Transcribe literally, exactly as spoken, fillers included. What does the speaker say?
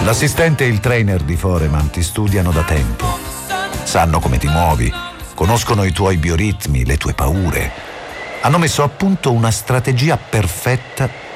L'assistente e il trainer di Foreman ti studiano da tempo. Sanno come ti muovi, conoscono i tuoi bioritmi, le tue paure. Hanno messo a punto una strategia perfetta